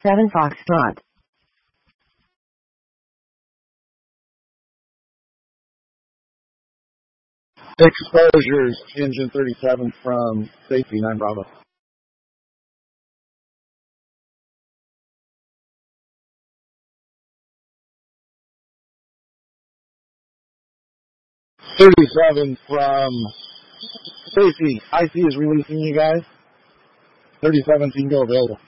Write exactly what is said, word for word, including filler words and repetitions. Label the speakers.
Speaker 1: seven Foxtrot.
Speaker 2: Exposures, engine thirty-seven from safety, nine Bravo. thirty-seven from safety, I C is releasing you guys. thirty-seven, you can go available.